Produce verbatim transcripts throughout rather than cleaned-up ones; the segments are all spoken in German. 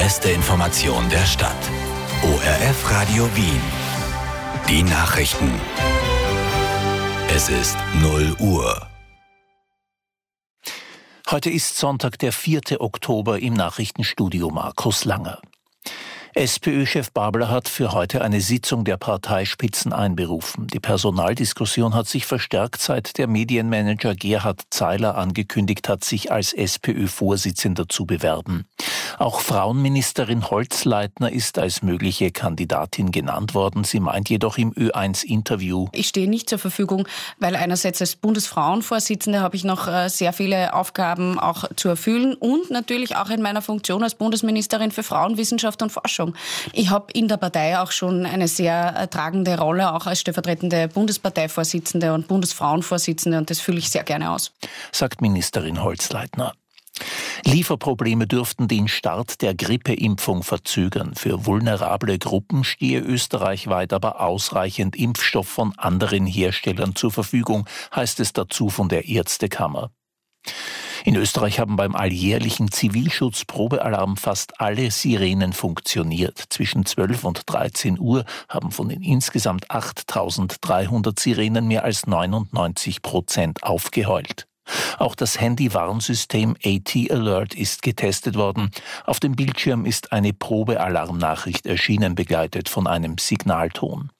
beste Information der Stadt. O R F Radio Wien. Die Nachrichten. Es ist null Uhr. Heute ist Sonntag, der vierte Oktober, im Nachrichtenstudio Markus Langer. SPÖ-Chef Babler hat für heute eine Sitzung der Parteispitzen einberufen. Die Personaldiskussion hat sich verstärkt, seit der Medienmanager Gerhard Zeiler angekündigt hat, sich als SPÖ-Vorsitzender zu bewerben. Auch Frauenministerin Holzleitner ist als mögliche Kandidatin genannt worden. Sie meint jedoch im Ö eins Interview: Ich stehe nicht zur Verfügung, weil einerseits als Bundesfrauenvorsitzende habe ich noch sehr viele Aufgaben auch zu erfüllen und natürlich auch in meiner Funktion als Bundesministerin für Frauen, Wissenschaft und Forschung. Ich habe in der Partei auch schon eine sehr tragende Rolle, auch als stellvertretende Bundesparteivorsitzende und Bundesfrauenvorsitzende, und das fülle ich sehr gerne aus, sagt Ministerin Holzleitner. Lieferprobleme dürften den Start der Grippeimpfung verzögern. Für vulnerable Gruppen stehe österreichweit aber ausreichend Impfstoff von anderen Herstellern zur Verfügung, heißt es dazu von der Ärztekammer. In Österreich haben beim alljährlichen Zivilschutz-Probealarm fast alle Sirenen funktioniert. Zwischen zwölf und dreizehn Uhr haben von den insgesamt achttausenddreihundert Sirenen mehr als neunundneunzig Prozent aufgeheult. Auch das Handy-Warnsystem A T Alert ist getestet worden. Auf dem Bildschirm ist eine Probealarmnachricht erschienen, begleitet von einem Signalton.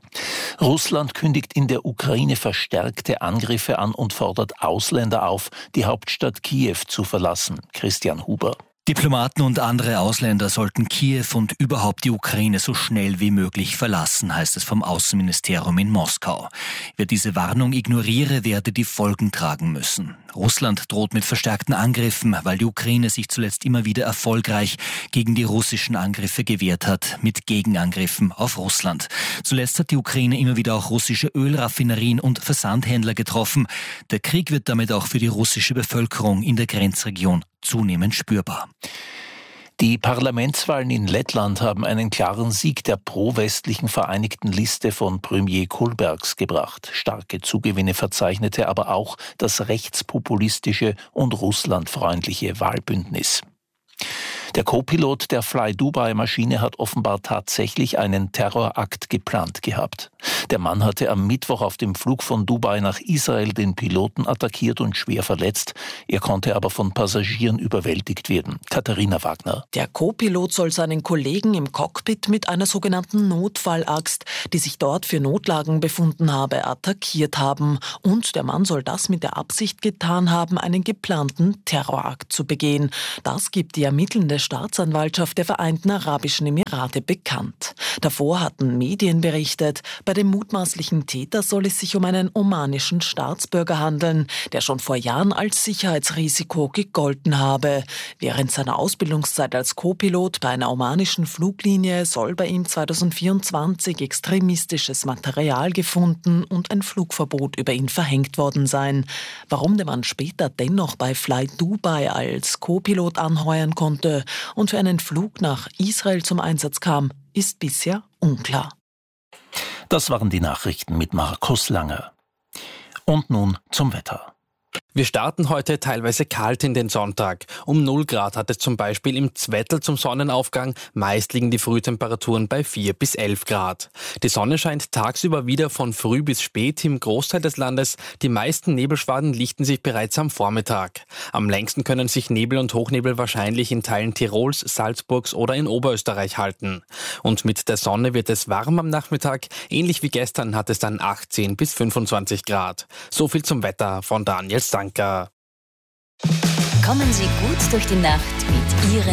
Russland kündigt in der Ukraine verstärkte Angriffe an und fordert Ausländer auf, die Hauptstadt Kiew zu verlassen. Christian Huber. Diplomaten und andere Ausländer sollten Kiew und überhaupt die Ukraine so schnell wie möglich verlassen, heißt es vom Außenministerium in Moskau. Wer diese Warnung ignoriere, werde die Folgen tragen müssen. Russland droht mit verstärkten Angriffen, weil die Ukraine sich zuletzt immer wieder erfolgreich gegen die russischen Angriffe gewehrt hat, mit Gegenangriffen auf Russland. Zuletzt hat die Ukraine immer wieder auch russische Ölraffinerien und Versandhändler getroffen. Der Krieg wird damit auch für die russische Bevölkerung in der Grenzregion zunehmend spürbar. Die Parlamentswahlen in Lettland haben einen klaren Sieg der pro-westlichen Vereinigten Liste von Premier Kulbergs gebracht. Starke Zugewinne verzeichnete aber auch das rechtspopulistische und russlandfreundliche Wahlbündnis. Der Co-Pilot der Fly Dubai-Maschine hat offenbar tatsächlich einen Terrorakt geplant gehabt. Der Mann hatte am Mittwoch auf dem Flug von Dubai nach Israel den Piloten attackiert und schwer verletzt. Er konnte aber von Passagieren überwältigt werden. Katharina Wagner. Der Co-Pilot soll seinen Kollegen im Cockpit mit einer sogenannten Notfallaxt, die sich dort für Notlagen befunden habe, attackiert haben. Und der Mann soll das mit der Absicht getan haben, einen geplanten Terrorakt zu begehen. Das gibt die ermittelnde Staatsanwaltschaft der Vereinten Arabischen Emirate bekannt. Davor hatten Medien berichtet, bei dem mutmaßlichen Täter soll es sich um einen omanischen Staatsbürger handeln, der schon vor Jahren als Sicherheitsrisiko gegolten habe. Während seiner Ausbildungszeit als Co-Pilot bei einer omanischen Fluglinie soll bei ihm zweitausendvierundzwanzig extremistisches Material gefunden und ein Flugverbot über ihn verhängt worden sein. Warum der Mann später dennoch bei Fly Dubai als Co-Pilot anheuern konnte und für einen Flug nach Israel zum Einsatz kam, ist bisher unklar. Das waren die Nachrichten mit Markus Langer. Und nun zum Wetter. Wir starten heute teilweise kalt in den Sonntag. Um null Grad hat es zum Beispiel im Zwettl zum Sonnenaufgang. Meist liegen die Frühtemperaturen bei vier bis elf Grad. Die Sonne scheint tagsüber wieder von früh bis spät im Großteil des Landes. Die meisten Nebelschwaden lichten sich bereits am Vormittag. Am längsten können sich Nebel und Hochnebel wahrscheinlich in Teilen Tirols, Salzburgs oder in Oberösterreich halten. Und mit der Sonne wird es warm am Nachmittag. Ähnlich wie gestern hat es dann achtzehn bis fünfundzwanzig Grad. So viel zum Wetter von Daniel Stanker. Kommen Sie gut durch die Nacht mit Ihrem